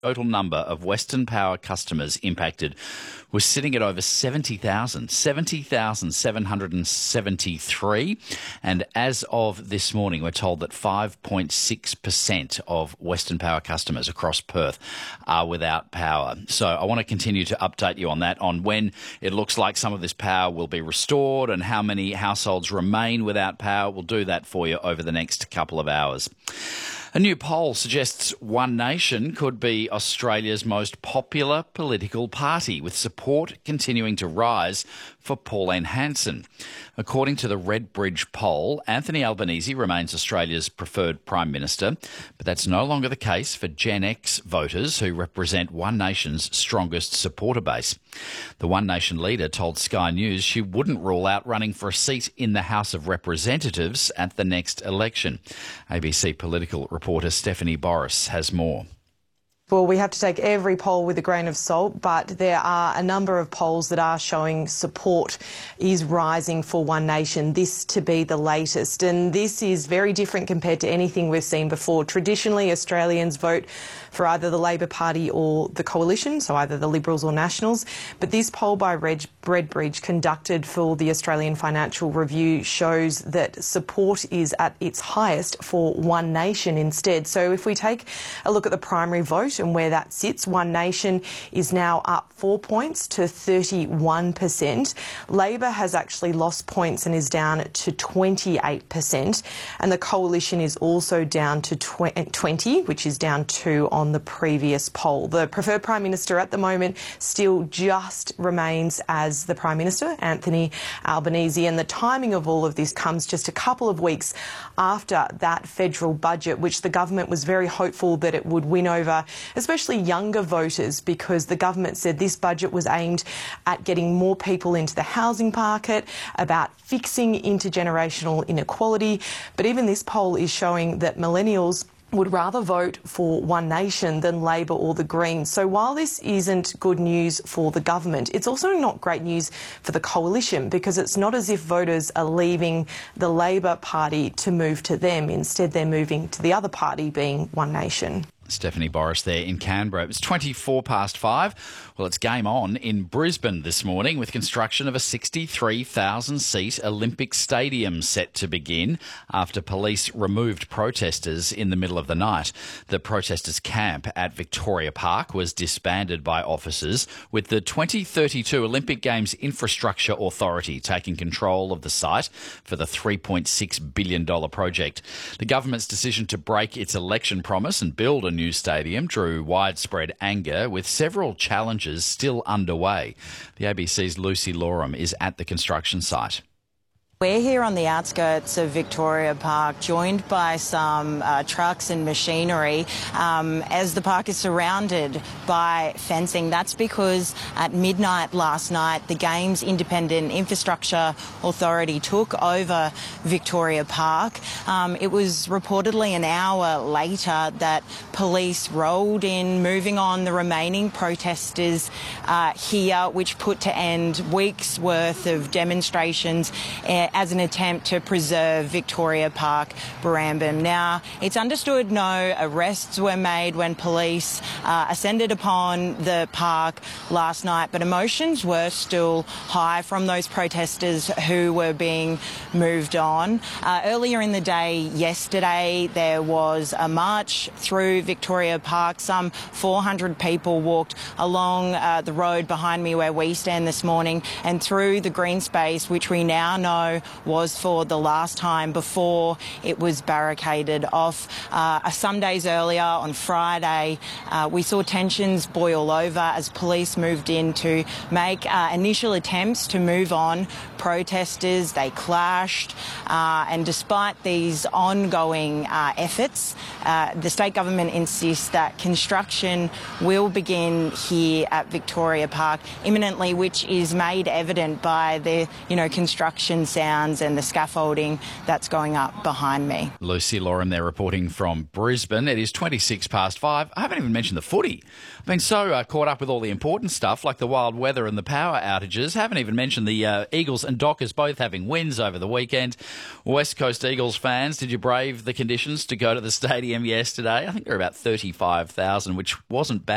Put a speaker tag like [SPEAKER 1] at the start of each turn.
[SPEAKER 1] total number of Western Power customers impacted was sitting at over 70,773. And as of this morning, we're told that 5.6% of Western Power customers across Perth are without power. So I want to continue to update you on that, on when it looks like some of this power will be restored and how many households remain without power. We'll do that for you over the next couple of hours. A new poll suggests One Nation could be Australia's most popular political party, with support continuing to rise for Pauline Hanson. According to the Redbridge poll, Anthony Albanese remains Australia's preferred Prime Minister, but that's no longer the case for Gen X voters who represent One Nation's strongest supporter base. The One Nation leader told Sky News she wouldn't rule out running for a seat in the House of Representatives at the next election. ABC political reporter Stephanie Boris has more.
[SPEAKER 2] Well, we have to take every poll with a grain of salt, but there are a number of polls that are showing support is rising for One Nation, this to be the latest. And this is very different compared to anything we've seen before. Traditionally, Australians vote for either the Labor Party or the Coalition, so either the Liberals or Nationals. But this poll by Redbridge, conducted for the Australian Financial Review, shows that support is at its highest for One Nation instead. So if we take a look at the primary vote and where that sits, One Nation is now up 4 points to 31%. Labor has actually lost points and is down to 28%. And the Coalition is also down to 20, which is down 2 on the previous poll. The preferred Prime Minister at the moment still just remains as the Prime Minister, Anthony Albanese. And the timing of all of this comes just a couple of weeks after that federal budget, which the government was very hopeful that it would win over especially younger voters, because the government said this budget was aimed at getting more people into the housing market, about fixing intergenerational inequality. But even this poll is showing that millennials would rather vote for One Nation than Labor or the Greens. So while this isn't good news for the government, it's also not great news for the Coalition, because it's not as if voters are leaving the Labor Party to move to them. Instead, they're moving to the other party, being One Nation.
[SPEAKER 1] Stephanie Boris there in Canberra. It's 5:24. Well, it's game on in Brisbane this morning, with construction of a 63,000-seat Olympic stadium set to begin after police removed protesters in the middle of the night. The protesters' camp at Victoria Park was disbanded by officers, with the 2032 Olympic Games Infrastructure Authority taking control of the site for the $3.6 billion project. The government's decision to break its election promise and build a new stadium drew widespread anger, with several challenges still underway. The ABC's Lucy Loram is at the construction site.
[SPEAKER 3] We're here on the outskirts of Victoria Park, joined by some trucks and machinery, as the park is surrounded by fencing. That's because at midnight last night, the Games Independent Infrastructure Authority took over Victoria Park. It was reportedly an hour later that police rolled in, moving on the remaining protesters here, which put to end weeks' worth of demonstrations as an attempt to preserve Victoria Park, Barrambin. Now, it's understood no arrests were made when police ascended upon the park last night, but emotions were still high from those protesters who were being moved on. Earlier in the day yesterday, there was a march through Victoria Park. Some 400 people walked along the road behind me where we stand this morning and through the green space, which we now know was for the last time before it was barricaded off. Some days earlier, on Friday, we saw tensions boil over as police moved in to make initial attempts to move on protesters. They clashed, and despite these ongoing efforts, the state government insists that construction will begin here at Victoria Park imminently, which is made evident by the construction sounds and the scaffolding that's going up behind me.
[SPEAKER 1] Lucy Loram there reporting from Brisbane. It is 5:26. I haven't even mentioned the footy. I've been so caught up with all the important stuff like the wild weather and the power outages. Haven't even mentioned the Eagles and Dockers both having wins over the weekend. West Coast Eagles fans, did you brave the conditions to go to the stadium yesterday? I think there were about 35,000, which wasn't bad.